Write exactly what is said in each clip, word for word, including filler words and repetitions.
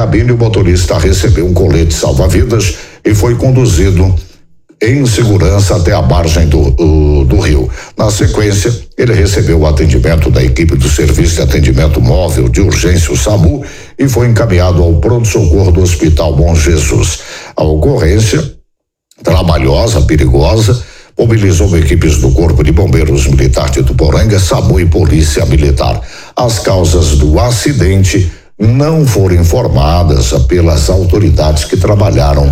cabine, o motorista recebeu um colete salva-vidas e foi conduzido em segurança até a margem do, uh, do rio. Na sequência, ele recebeu o atendimento da equipe do Serviço de Atendimento Móvel de Urgência, o SAMU, e foi encaminhado ao pronto-socorro do Hospital Bom Jesus. A ocorrência, trabalhosa, perigosa, mobilizou equipes do Corpo de Bombeiros Militar de Ituporanga, SAMU e Polícia Militar. As causas do acidente não foram informadas pelas autoridades que trabalharam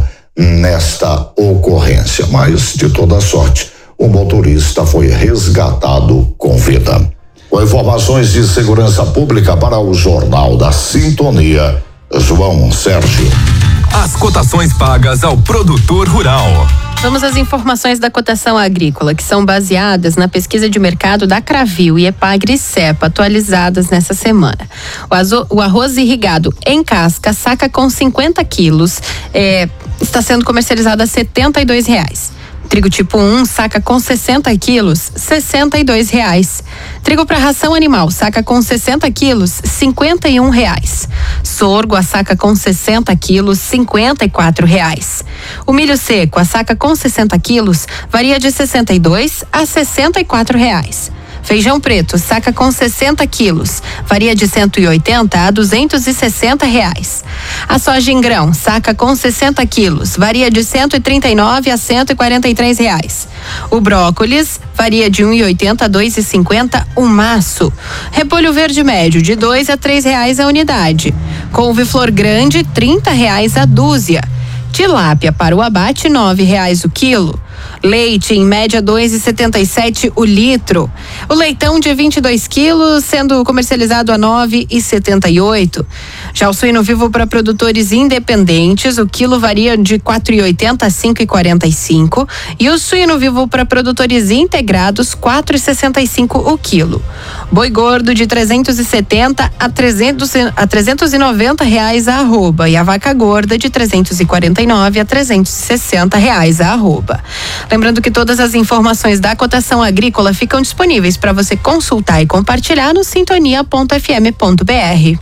nesta ocorrência, mas de toda sorte o motorista foi resgatado com vida. Com informações de segurança pública para o Jornal da Sintonia, João Sérgio. As cotações pagas ao produtor rural. Vamos às informações da cotação agrícola, que são baseadas na pesquisa de mercado da Cravil e Epagri Cepa, atualizadas nessa semana. O, azo, o arroz irrigado em casca, saca com cinquenta quilos, é, está sendo comercializado a setenta e dois reais. Trigo tipo um, saca com sessenta quilos, sessenta e dois reais. Trigo para ração animal, saca com sessenta quilos, cinquenta e um reais. Sorgo, a saca com sessenta quilos, cinquenta e quatro reais. O milho seco, a saca com sessenta quilos, varia de sessenta e dois a sessenta e quatro reais. Feijão preto, saca com sessenta quilos, varia de cento e oitenta a duzentos e sessenta reais. A soja em grão, saca com sessenta quilos, varia de cento e trinta e nove a cento e quarenta e três reais. O brócolis varia de um e oitenta a dois e cinquenta o maço. Repolho verde médio de dois a três reais a unidade. Couve-flor grande, trinta reais a dúzia. Tilápia para o abate, nove reais o quilo. Leite em média dois e setenta e sete o litro. O leitão de vinte e dois quilos sendo comercializado a nove e setenta e oito. Já o suíno vivo para produtores independentes, o quilo varia de quatro e oitenta a cinco e quarenta e cinco, e o suíno vivo para produtores integrados quatro e sessenta e cinco o quilo. Boi gordo de trezentos e setenta a trezentos a trezentos e noventa reais a arroba, e a vaca gorda de trezentos e quarenta e nove a trezentos e sessenta reais a arroba. Lembrando que todas as informações da cotação agrícola ficam disponíveis para você consultar e compartilhar no sintonia ponto f m ponto b r.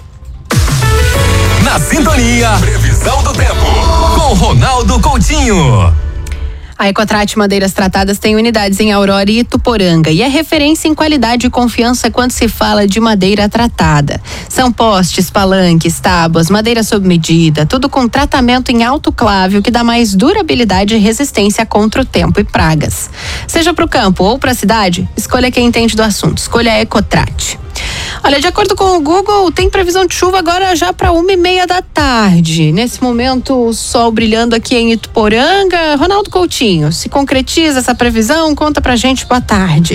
Na Sintonia, previsão do tempo com Ronaldo Coutinho. A Ecotrate Madeiras Tratadas tem unidades em Aurora e Ituporanga e é referência em qualidade e confiança quando se fala de madeira tratada. São postes, palanques, tábuas, madeira sob medida, tudo com tratamento em autoclave, que dá mais durabilidade e resistência contra o tempo e pragas. Seja para o campo ou para a cidade, escolha quem entende do assunto. Escolha a Ecotrate. Olha, de acordo com o Google, tem previsão de chuva agora já para uma e meia da tarde. Nesse momento, o sol brilhando aqui em Ituporanga. Ronaldo Coutinho, se concretiza essa previsão? Conta pra gente, boa tarde.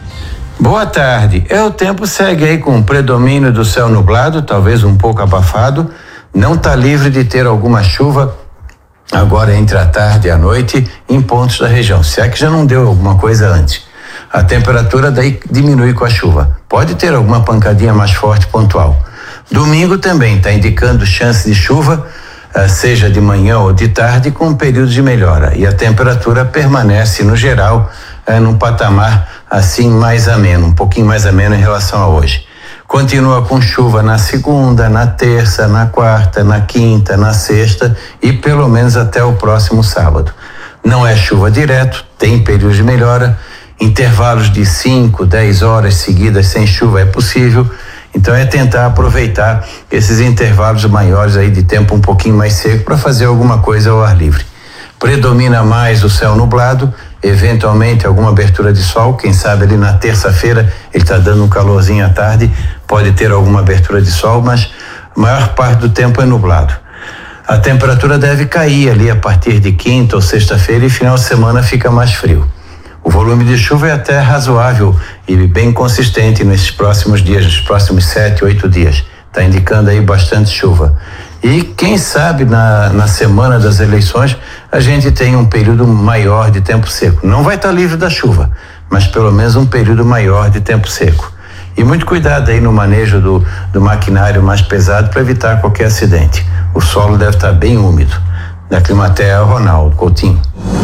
Boa tarde. É, o tempo segue aí com o predomínio do céu nublado, talvez um pouco abafado. Não está livre de ter alguma chuva agora entre a tarde e a noite em pontos da região. Se é que já não deu alguma coisa antes. A temperatura daí diminui com a chuva. Pode ter alguma pancadinha mais forte pontual. Domingo também está indicando chance de chuva, seja de manhã ou de tarde, com um período de melhora. E a temperatura permanece, no geral, num patamar assim mais ameno, um pouquinho mais ameno em relação a hoje. Continua com chuva na segunda, na terça, na quarta, na quinta, na sexta e pelo menos até o próximo sábado. Não é chuva direto, tem período de melhora. Intervalos de cinco, dez horas seguidas sem chuva é possível, então é tentar aproveitar esses intervalos maiores aí de tempo um pouquinho mais seco para fazer alguma coisa ao ar livre. Predomina mais o céu nublado, eventualmente alguma abertura de sol, quem sabe ali na terça-feira ele está dando um calorzinho à tarde, pode ter alguma abertura de sol, mas a maior parte do tempo é nublado. A temperatura deve cair ali a partir de quinta ou sexta-feira e final de semana fica mais frio. O volume de chuva é até razoável e bem consistente nesses próximos dias, nos próximos sete, oito dias. Está indicando aí bastante chuva. E quem sabe na, na semana das eleições a gente tem um período maior de tempo seco. Não vai estar livre da chuva, mas pelo menos um período maior de tempo seco. E muito cuidado aí no manejo do, do maquinário mais pesado para evitar qualquer acidente. O solo deve estar bem úmido. Da Climatea, Ronaldo Coutinho.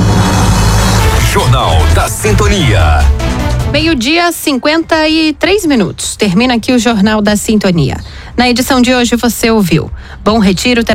Jornal da Sintonia. Meio-dia, cinquenta e três minutos. Termina aqui o Jornal da Sintonia. Na edição de hoje você ouviu: Bom Retiro